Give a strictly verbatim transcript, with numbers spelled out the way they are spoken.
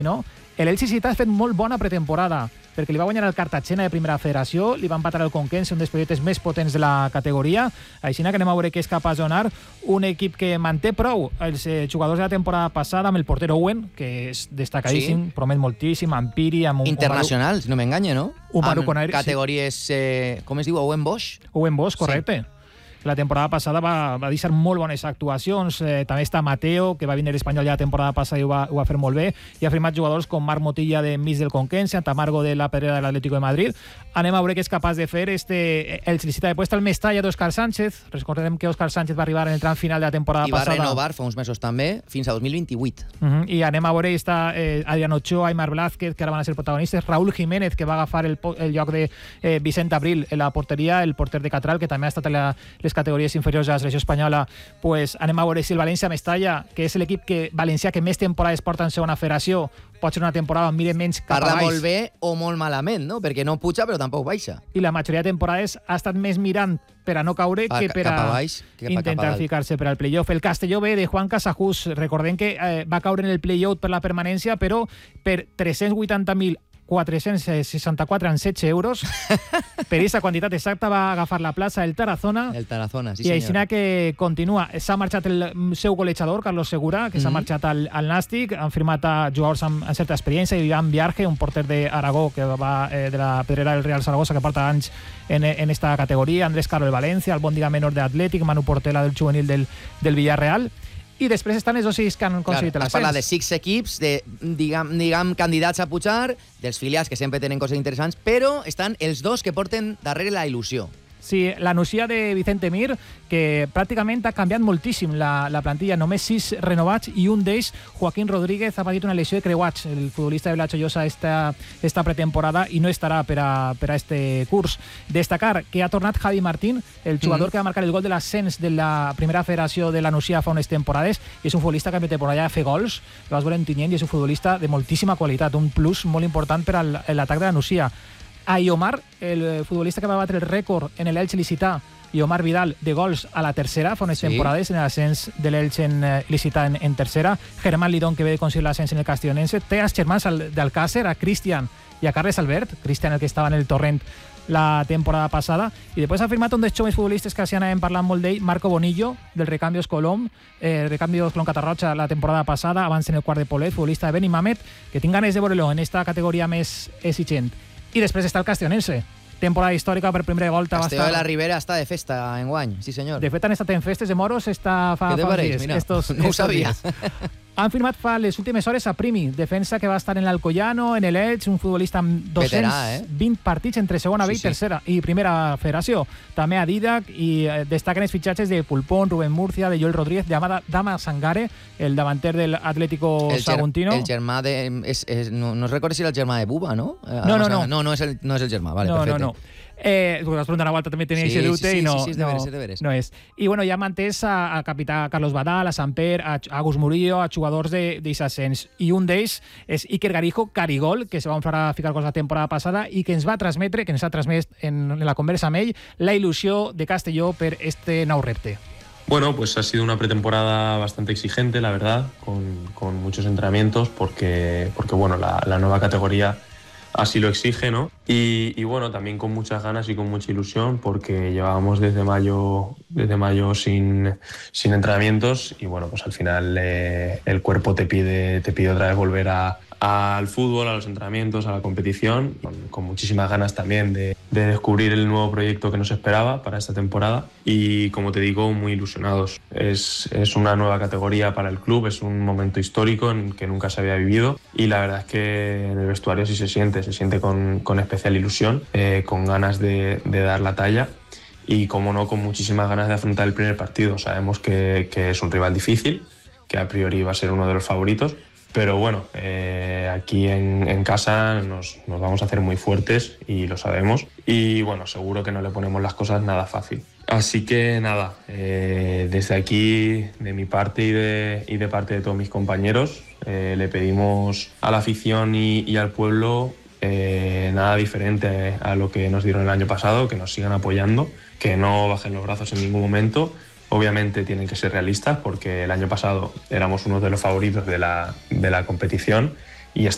no? L'Elche Ciutat ha fet molt bona pretemporada, perquè li va guanyar el Cartagena de primera federació, li va empatar el Conquense, un dels projectes més potents de la categoria, així que anem a veure què és capaç de donar un equip que manté prou els eh, jugadors de la temporada passada, amb el porter Owen, que és destacadíssim, sí. Promet moltíssim, amb Piri, amb un... Internacional, si no m'enganya, no? Un Maru amb categories, sí. eh, com es diu, Owen Bosch? Owen Bosch, correcte. Sí. La temporada passada va, va deixar molt bones actuacions, eh, també està Mateo, que va vindre l'Espanyol ja la temporada passada i ho va, ho va fer molt bé, i ha firmat jugadors com Marc Motilla de Mig del Conquense, Tamargo de la Pedrera de l'Atlético de Madrid. Anem a veure què és capaç de fer este, el Licita. Després està el Mestalla d'Òscar Sánchez. Recordem que Òscar Sánchez va arribar en el tram final de la temporada I va passada. I va renovar fa uns mesos també, fins a dos mil vint-i-vuit. Uh -huh. I anem a veure, està eh, Adrián Ochoa, Aimar Blázquez, que ara van a ser protagonistes, Raúl Jiménez, que va agafar el, el lloc de eh, Vicent Abril en la porteria, el porter de Catral, que també ha estat en la, les categories inferiors de la selecció espanyola. Pues anem a veure si el València-Mestalla, que és l'equip que valencià que més temporades porta en segona federació, pot ser una temporada on mire menys cap Parla a baix. molt bé o molt malament, no? Perquè no puja però tampoc baixa. I la majoria de temporades ha estat més mirant per a no caure pa, que per a, a baix, que intentar ficar-se per al playoff. El Castelló B de Juan Casajús, recordem que eh, va caure en el playoff per la permanència, però per tres-cents vuitanta mil quatre-cents seixanta-quatre en setze euros. Per aquesta quantitat exacta va agafar la plaça el Tarazona. El Tarazona, sí i senyor. I així que continua. S'ha marxat el seu golejador, Carlos Segura, que mm-hmm. s'ha marxat al, al Nàstic. Han firmat a jugadors amb, amb certa experiència. Ivan Viarge, un porter d'Aragó que va eh, de la Pedrera del Real Zaragoza, que porta anys en, en esta categoria. Andrés Caro del València, el Bòndiga menor de Atlètic, Manu Portela del juvenil del, del Villarreal. I després estan els sis que han aconseguit l'ascens. Has parlat de sis equips, de, diguem, diguem, candidats a pujar, dels filials que sempre tenen coses interessants, però estan els dos que porten darrere la il·lusió. Sí, la Nucía de Vicente Mir, que pràcticament ha canviat moltíssim la, la plantilla, només sis renovats i un d'ells, Joaquín Rodríguez, ha patit una lesió de creuats. El futbolista de Vilajoiosa esta, esta pretemporada i no estarà per a, per a este curs. Destacar que ha tornat Javi Martín, el jugador mm. que va marcar el gol de l'ascens de la primera federació de la Nucía fa unes temporades, i és un futbolista que a temporada ja fa gols, que vas veure en Tinyent, i és un futbolista de moltíssima qualitat, un plus molt important per a l'atac de la Nucía. A Iomar, el futbolista que va batre el rècord en l'Elche Licità, Iomar Vidal, de gols a la tercera, fa unes sí. temporades en l'ascens de l'Elche en uh, Licità en, en tercera. Germán Lidón, que ve de aconseguir l'ascens en el Castellonense. Té als germans d'Alcácer, a Cristian i a Carles Albert. Cristian, el que estava en el Torrent la temporada passada. I després ha firmat un dels joves futbolistes que s'hi anàvem parlant molt d'ell, Marco Bonillo, del Recambios Colom, eh, Recambios Colom Catarroja la temporada passada, abans en el quart de Polet, futbolista de Benimàmet, que tinc ganes de veure-lo en esta categoria més exigent. I després està el Castellonense. Temporada històrica per primera volta. Castelló de la Ribera està de festa enguany, sí senyor. De fet han estat en festes de moros està fa, Què te fa pareix? dies. Mira, estos, no ho sabia. Han firmat fa les últimes hores a Primi, defensa que va estar en l'Alcoyano, en l'Elche, un futbolista amb dos-cents vint eh? partits entre segona B sí, i tercera sí. i primera federació. També a Didac, i eh, destaquen els fitxatges de Pulpón, Rubén Murcia, de Joel Rodríguez, de Amada, Dama Sangare, el davanter del Atlético el Saguntino. El germà de... És, és, no, no es recorda si era el germà de Buba, no? No, no, no. No, no és el, no és el germà, vale, no, perfecte. No, no. Eh, la segunda volta també tenia sí, aquest dubte sí, sí, i no, sí, sí, no, veres, veres. no és. I bueno, ja mantès a, a capità Carlos Badal, a Samper, a, a Gus Murillo, a jugadors d'aquest ascens. I un d'ells és Iker Garijo, Carigol, que se va enfrar a ficar cos la temporada passada i que ens va transmetre, que ens ha transmès en, en la conversa amb ell, la il·lusió de Castelló per este nou repte. Bueno, pues ha sido una pretemporada bastante exigente, la verdad, con, con muchos entrenamientos, porque, porque bueno, la, la nueva categoría así lo exige, ¿no? Y, y bueno, también con muchas ganas y con mucha ilusión, porque llevábamos desde mayo, desde mayo sin, sin entrenamientos y bueno, pues al final eh, el cuerpo te pide, te pide otra vez volver a, a, al fútbol, a los entrenamientos, a la competición, con, con muchísimas ganas también de, de descubrir el nuevo proyecto que nos esperaba para esta temporada y, como te digo, muy ilusionados. Es, es una nueva categoría para el club, es un momento histórico en el que nunca se había vivido y la verdad es que en el vestuario sí se siente, se siente con, con especial ilusión, eh, con ganas de, de dar la talla y, como no, con muchísimas ganas de afrontar el primer partido. Sabemos que, que es un rival difícil, que a priori va a ser uno de los favoritos, pero bueno, eh, aquí en, en casa nos, nos vamos a hacer muy fuertes y lo sabemos y bueno, seguro que no le ponemos las cosas nada fácil. Así que nada, eh, desde aquí, de mi parte y de, y de parte de todos mis compañeros, eh, le pedimos a la afición y, y al pueblo eh, nada diferente a lo que nos dieron el año pasado, que nos sigan apoyando, que no bajen los brazos en ningún momento. Obviamente tienen que ser realistas porque el año pasado éramos uno de los favoritos de la, de la competición